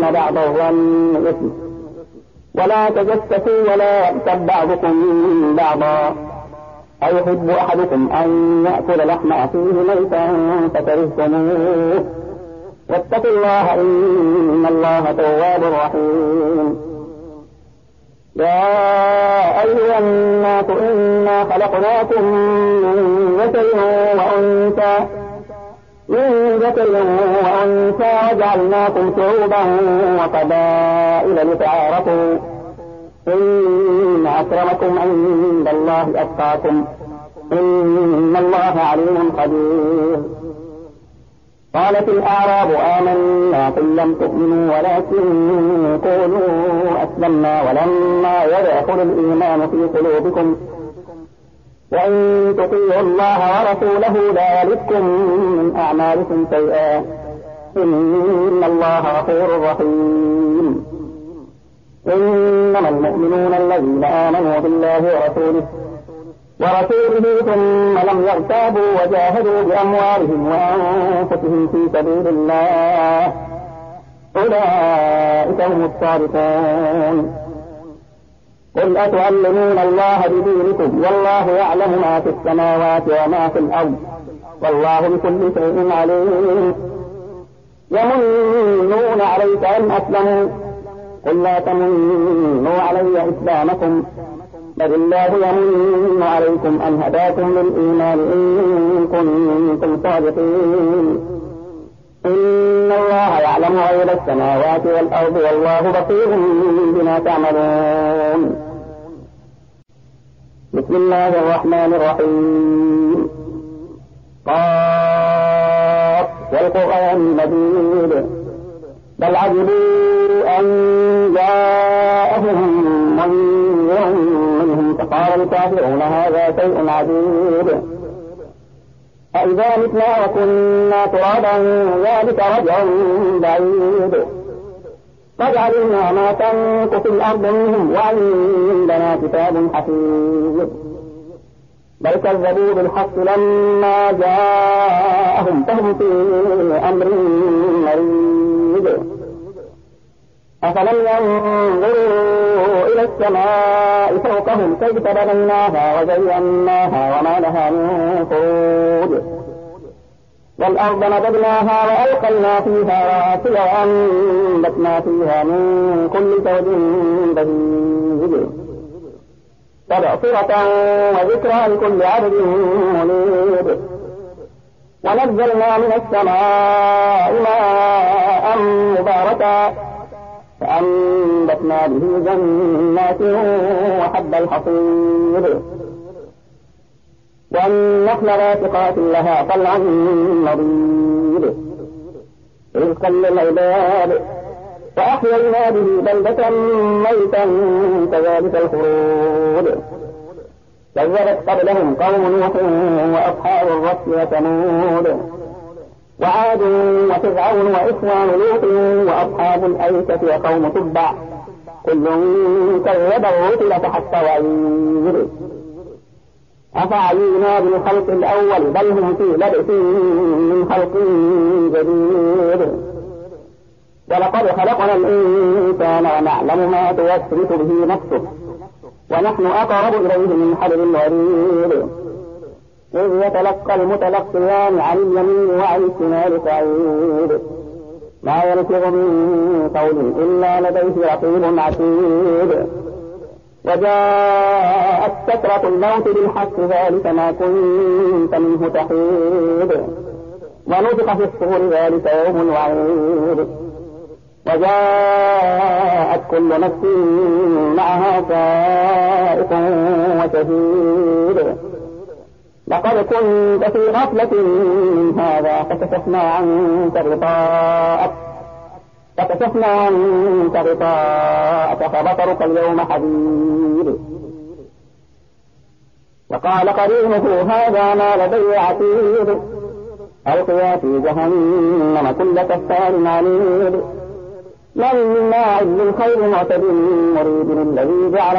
بعض الظن إثم ولا تجسسوا ولا يغتب بعضكم بعضا أيحب أحدكم أن يأكل لحم أخيه ميتا فكرهتموه واتقوا الله إن الله تواب رحيم. يا أيها الناس إنا خلقناكم من ذكر وأنثى وجعلناكم شعوبا وقبائل لتعارفوا إن أكرمكم عند الله أتقاكم إن الله عليم خبير. قالت الأعراب آمنا قل لم تؤمنوا ولكن قولوا أسلمنا ولما يدخل الإيمان في قلوبكم وإن تطيعوا الله ورسوله لا يلدكم من أعمالكم شيئا إن الله غفور رحيم. إنما المؤمنون الذين آمنوا بالله ورسوله ثم لم يرتابوا وجاهدوا بأموالهم وأنفسهم في سبيل الله أولئك هم الصادقون. قل أتعلمون الله بدينكم والله يعلم ما في السماوات وما في الأرض والله بكل شيء عليم. يمنون عليك أن أسلموا قل لا تمنوا علي إسلامكم بل الله يمن عليكم أن هداكم للإيمان إن كنتم صادقين. إن الله يعلم غيب السماوات والأرض والله بصير بما تعملون. بسم الله الرحمن الرحيم. قاف والقرآن المجيد بل عجبوا أن جاءهم منذر منهم فقال الكافرون هذا شيء عجيب أإذا متنا وكنا ترابا ذلك رجع بعيد قد علمنا ما تنقص الأرض منهم وعندنا كتاب حفيظ بل كذبوا بالحق لما جاءهم فهم في أمر مريض. أفلم ينظروا إلى السماء فوقهم كيف بنيناها وزيناها وما لها من فروج والأرض مددناها وألقينا فيها رواسي وأنبتنا فيها من كل زوج بهيج تبصرة وذكرى لكل عبد منيب. ونزلنا من السماء ماء مباركا فأنبتنا به جنات وحب الحصيد والنخل باسقات لها طلع نضيد رزقا للعباد فأحيينا به بلدة ميتا كذلك الخروج. كذبت قبلهم قوم نوح وأصحاب الرس وثمود وعاد وفرعون وإخوان لوط وأصحاب الأيكة وقوم تبع كل كذب الرسل فحق وعيد. أفعينا بالخلق الأول بل هم في لبس من خلق جديد. ولقد خلقنا الإنسان ونعلم ما توسوس به نفسه ونحن أقرب إليه من حبل الوريد. إذ يتلقى المتلقيان عن اليمين وعن الشمال قعيد ما يلفظ من قول إلا لديه رقيب عتيد. وجاءت سكرة الموت بالحق ذلك ما كنت منه تحيد. ونفخ في الصور ذلك يوم الوعيد. وجاءت كل نفس معها سائق وشهيد. لقد كنت في غفلة من هذا فكشفنا عنك غطاءك فبصرك اليوم حديد. وقال قرينه هذا ما لدي عتيد ألقيا في جهنم كل كفار عنيد مناع للخير معتد مريد الذي جعل